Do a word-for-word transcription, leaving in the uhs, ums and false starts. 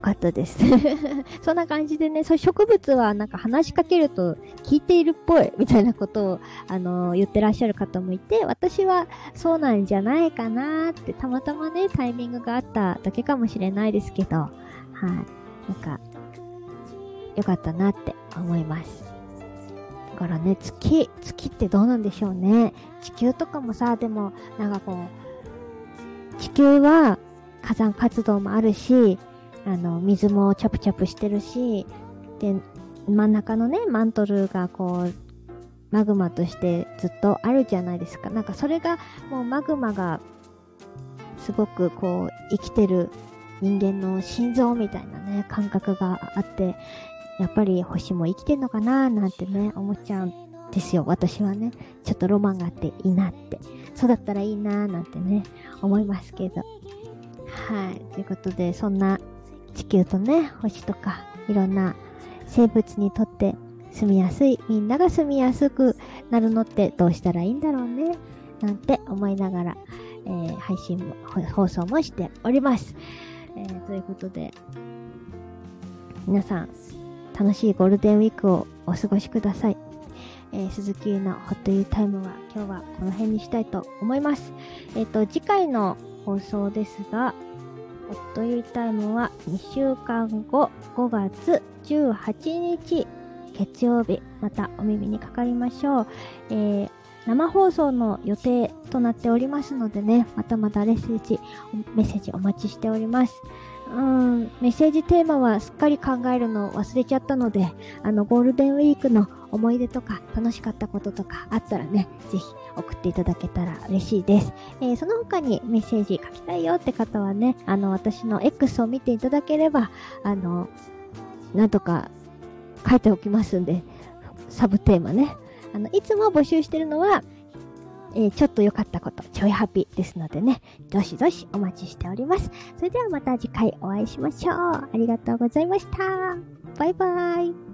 かったです。そんな感じでね、そう植物はなんか話しかけると聞いているっぽいみたいなことを、あのー、言ってらっしゃる方もいて、私はそうなんじゃないかなーってたまたまね、タイミングがあっただけかもしれないですけど、はい。なんか、よかったなって思います。だからね、月、月ってどうなんでしょうね。地球とかもさ、でも、なんかこう、地球は火山活動もあるし、あの、水もチャプチャプしてるし、で、真ん中のね、マントルがこう、マグマとしてずっとあるじゃないですか。なんかそれが、もうマグマが、すごくこう、生きてる人間の心臓みたいなね、感覚があって、やっぱり星も生きてんのかなーなんてね、思っちゃうんですよ。私はね、ちょっとロマンがあっていいなって。そうだったらいいなーなんてね、思いますけど。はい。ということで、そんな地球とね、星とか、いろんな生物にとって住みやすい、みんなが住みやすくなるのってどうしたらいいんだろうね、なんて思いながら、えー、配信も、放送もしております。えー、ということで、皆さん、楽しいゴールデンウィークをお過ごしください。えー、鈴木のホットユータイムは今日はこの辺にしたいと思います。えっと、次回の放送ですが、ホットユータイムはにしゅうかんご、ごがつじゅうはちにち月曜日、またお耳にかかりましょう。えー、生放送の予定となっておりますのでね、またまたメッセージ、メッセージお待ちしております。うーん、メッセージテーマはすっかり考えるのを忘れちゃったので、あの、ゴールデンウィークの思い出とか楽しかったこととかあったらね、ぜひ送っていただけたら嬉しいです。えー、その他にメッセージ書きたいよって方はね、あの、私の X を見ていただければ、あの、なんとか書いておきますんで、サブテーマね。あの、いつも募集してるのは、えー、ちょっと良かったこと、ちょいハピですのでね、どしどしお待ちしております。それではまた次回お会いしましょう。ありがとうございました。バイバイ。